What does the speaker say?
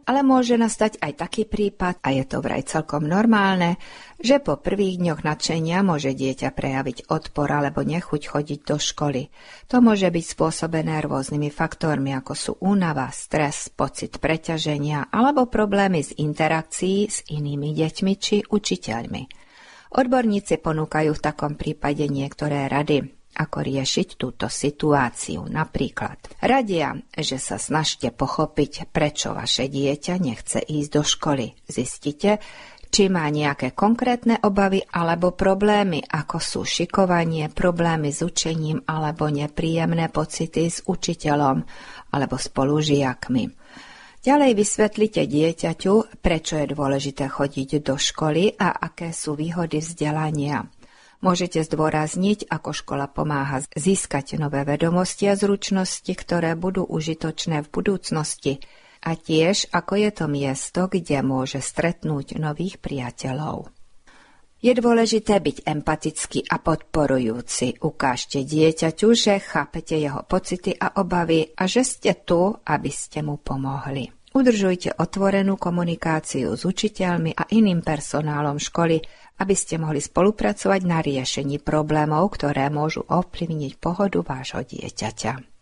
Ale môže nastať aj taký prípad, a je to vraj celkom normálne, že po prvých dňoch nadšenia môže dieťa prejaviť odpor alebo nechuť chodiť do školy. To môže byť spôsobené rôznymi faktormi, ako sú únava, stres, pocit preťaženia alebo problémy z interakcií s inými deťmi či učiteľmi. Odborníci ponúkajú v takom prípade niektoré rady, ako riešiť túto situáciu. Napríklad radia, že sa snažte pochopiť, prečo vaše dieťa nechce ísť do školy. Zistite, či má nejaké konkrétne obavy alebo problémy, ako sú šikovanie, problémy s učením alebo nepríjemné pocity s učiteľom alebo spolužiakmi. Ďalej vysvetlite dieťaťu, prečo je dôležité chodiť do školy a aké sú výhody vzdelania. Môžete zdôrazniť, ako škola pomáha získať nové vedomosti a zručnosti, ktoré budú užitočné v budúcnosti, a tiež, ako je to miesto, kde môže stretnúť nových priateľov. Je dôležité byť empatický a podporujúci. Ukážte dieťaťu, že chápete jeho pocity a obavy a že ste tu, aby ste mu pomohli. Udržujte otvorenú komunikáciu s učiteľmi a iným personálom školy, aby ste mohli spolupracovať na riešení problémov, ktoré môžu ovplyvniť pohodu vášho dieťaťa.